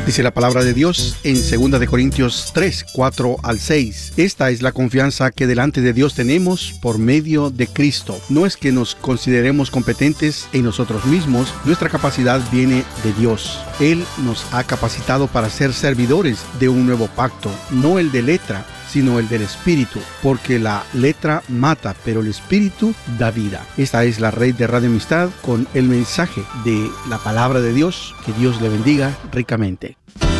Dice la palabra de Dios en 2 de Corintios 3, 4 al 6. Esta es la confianza que delante de Dios tenemos por medio de Cristo. No es que nos consideremos competentes en nosotros mismos, nuestra capacidad viene de Dios. Él nos ha capacitado para ser servidores de un nuevo pacto, no el de letra, sino el del Espíritu, porque la letra mata, pero el Espíritu da vida. Esta es la red de Radio Amistad con el mensaje de la palabra de Dios. Que Dios le bendiga ricamente.